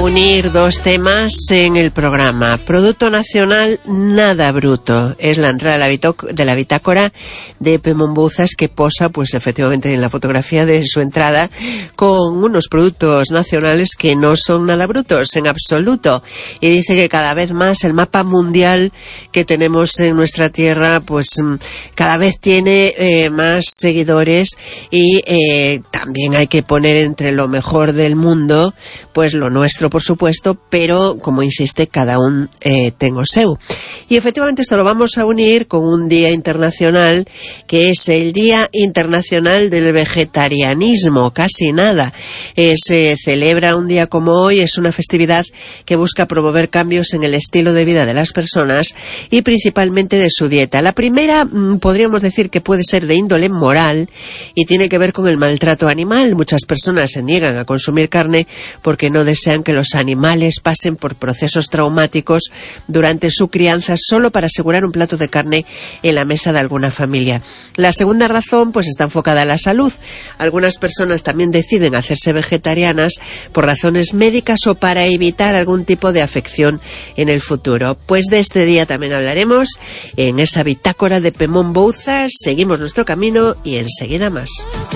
unir dos temas en el programa. Producto nacional, nada bruto. Es la entrada de la bitácora de Pemón Bouzas, que posa, pues efectivamente, en la fotografía de su entrada con unos productos nacionales que no son nada brutos, en absoluto. Y dice que cada vez más el mapa mundial que tenemos en nuestra tierra, pues cada vez tiene más seguidores y también hay que poner entre lo mejor del mundo, pues lo nuestro, por supuesto, pero, como insiste, cada un ten o seu. Y efectivamente esto lo vamos a unir con un día internacional, que es el Día Internacional del Vegetarianismo. Casi nada. Se celebra un día como hoy, es una festividad que busca promover cambios en el estilo de vida de las personas y principalmente de su dieta. La primera, podríamos decir que puede ser de índole moral y tiene que ver con el maltrato animal. Muchas personas se niegan a consumir carne porque no desean que los animales pasen por procesos traumáticos durante su crianza solo para asegurar un plato de carne en la mesa de alguna familia. La segunda razón, pues está enfocada a la salud. Algunas personas también deciden hacerse vegetarianas por razones médicas o para evitar algún tipo de afección en el futuro. Pues de este día también hablaremos en esa bitácora de Pemón Bouzas. Seguimos nuestro camino y enseguida más.